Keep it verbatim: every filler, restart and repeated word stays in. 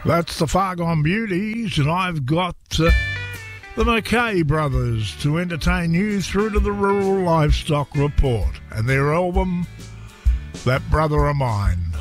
That's the Far Gone Beauties, and I've got uh, the McKay brothers to entertain you through to the Rural Livestock Report and their album, That Brother of Mine.